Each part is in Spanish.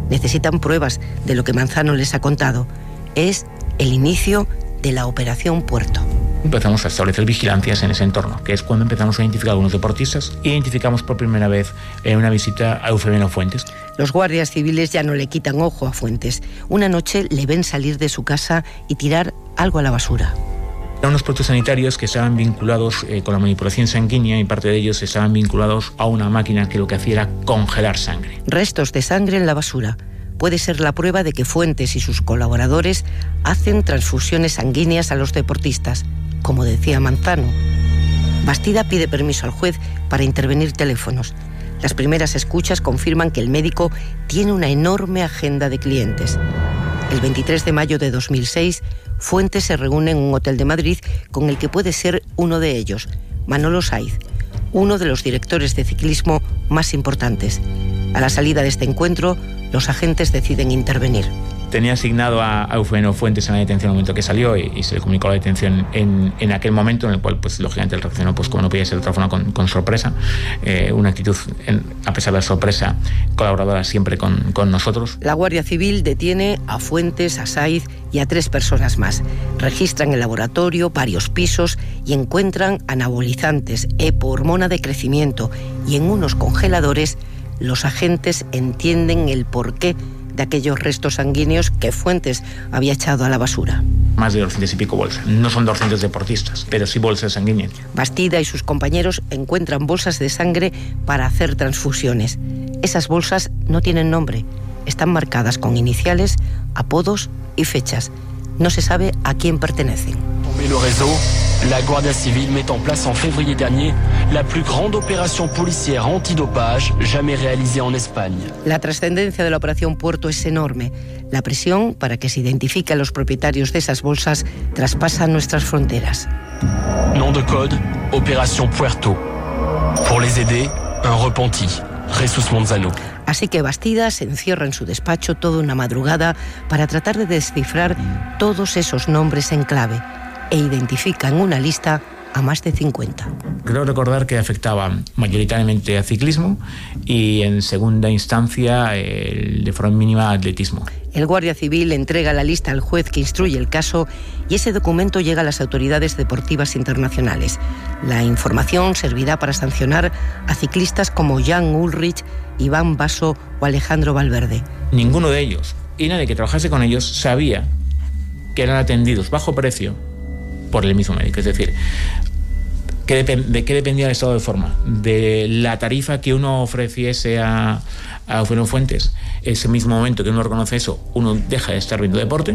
Necesitan pruebas de lo que Manzano les ha contado. Es el inicio de la Operación Puerto. Empezamos a establecer vigilancias en ese entorno, que es cuando empezamos a identificar a algunos deportistas. Identificamos por primera vez en una visita a Eufemio Fuentes. Los guardias civiles ya no le quitan ojo a Fuentes. Una noche le ven salir de su casa y tirar algo a la basura. Eran unos productos sanitarios que estaban vinculados con la manipulación sanguínea, y parte de ellos estaban vinculados a una máquina que lo que hacía era congelar sangre. Restos de sangre en la basura. Puede ser la prueba de que Fuentes y sus colaboradores hacen transfusiones sanguíneas a los deportistas, como decía Manzano. Bastida pide permiso al juez para intervenir teléfonos. Las primeras escuchas confirman que el médico tiene una enorme agenda de clientes. El 23 de mayo de 2006, Fuentes se reúne en un hotel de Madrid con el que puede ser uno de ellos, Manolo Saiz, uno de los directores de ciclismo más importantes. A la salida de este encuentro, los agentes deciden intervenir. Tenía asignado a Eufemio Fuentes en la detención en el momento que salió y se le comunicó la detención en aquel momento, en el cual, pues lógicamente, él reaccionó, pues como no podía ser de otra forma, con sorpresa. Una actitud, a pesar de la sorpresa, colaboradora siempre con nosotros. La Guardia Civil detiene a Fuentes, a Saiz y a 3 personas más. Registran el laboratorio, varios pisos y encuentran anabolizantes, EPO, hormona de crecimiento, y en unos congeladores los agentes entienden el porqué de aquellos restos sanguíneos que Fuentes había echado a la basura. Más de 200 y pico bolsas. No son 200 deportistas, pero sí bolsas sanguíneas. Bastida y sus compañeros encuentran bolsas de sangre para hacer transfusiones. Esas bolsas no tienen nombre. Están marcadas con iniciales, apodos y fechas. No se sabe a quién pertenecen. Le réseau, la Guardia Civil met en place en février dernier la plus grande opération policière antidopage jamais réalisée en Espagne. La trascendencia de la Operación Puerto es enorme. La presión para que se identifique a los propietarios de esas bolsas traspasa nuestras fronteras. Nom de code, Opération Puerto. Pour les aider, un repenti, Jesús Manzano. Así que Bastida se encierra en su despacho toda una madrugada para tratar de descifrar todos esos nombres en clave e identifica en una lista a más de 50. Creo recordar que afectaba mayoritariamente a ciclismo y en segunda instancia de forma mínima atletismo. El Guardia Civil entrega la lista al juez que instruye el caso y ese documento llega a las autoridades deportivas internacionales. La información servirá para sancionar a ciclistas como Jan Ullrich, Iván Basso o Alejandro Valverde. Ninguno de ellos y nadie que trabajase con ellos sabía que eran atendidos bajo precio por el mismo médico. Es decir, ¿de qué dependía el estado de forma? De la tarifa que uno ofreciese a Eufemio Fuentes. Ese mismo momento que uno reconoce eso, uno deja de estar viendo deporte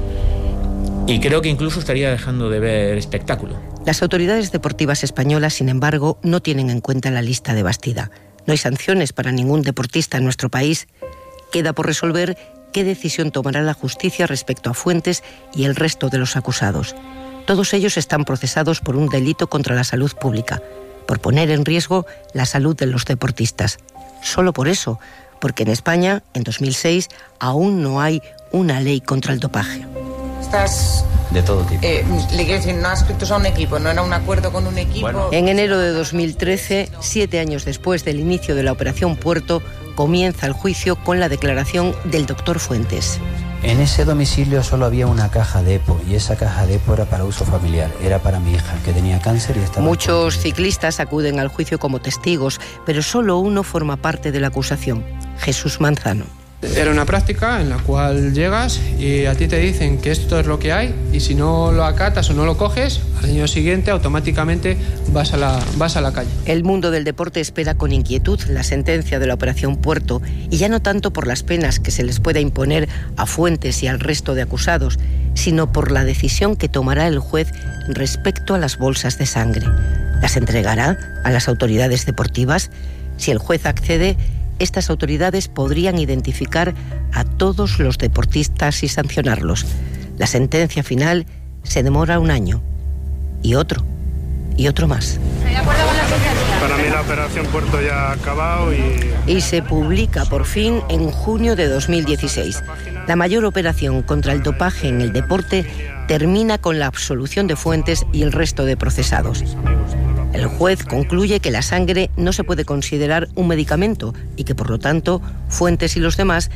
y creo que incluso estaría dejando de ver espectáculo. Las autoridades deportivas españolas, sin embargo, no tienen en cuenta la lista de Bastida. No hay sanciones para ningún deportista en nuestro país. Queda por resolver qué decisión tomará la justicia respecto a Fuentes y el resto de los acusados. Todos ellos están procesados por un delito contra la salud pública, por poner en riesgo la salud de los deportistas. Solo por eso, porque en España, en 2006, aún no hay una ley contra el dopaje. Estás... De todo tipo. Le quiero decir, no has escrito a un equipo, no era un acuerdo con un equipo. Bueno. En enero de 2013, 7 años después del inicio de la Operación Puerto, comienza el juicio con la declaración del doctor Fuentes. En ese domicilio solo había una caja de EPO y esa caja de EPO era para uso familiar, era para mi hija que tenía cáncer y estaba... Muchos ciclistas acuden al juicio como testigos, pero solo uno forma parte de la acusación, Jesús Manzano. Era una práctica en la cual llegas y a ti te dicen que esto es lo que hay y si no lo acatas o no lo coges, al año siguiente automáticamente vas a la calle. El mundo del deporte espera con inquietud la sentencia de la Operación Puerto y ya no tanto por las penas que se les pueda imponer a Fuentes y al resto de acusados, sino por la decisión que tomará el juez respecto a las bolsas de sangre. ¿Las entregará a las autoridades deportivas? Si el juez accede, estas autoridades podrían identificar a todos los deportistas y sancionarlos. La sentencia final se demora 1 año. Y otro más. Para mí la Operación Puerto ya ha acabado y se publica por fin en junio de 2016. La mayor operación contra el dopaje en el deporte termina con la absolución de Fuentes y el resto de procesados. El juez concluye que la sangre no se puede considerar un medicamento y que, por lo tanto, Fuentes y los demás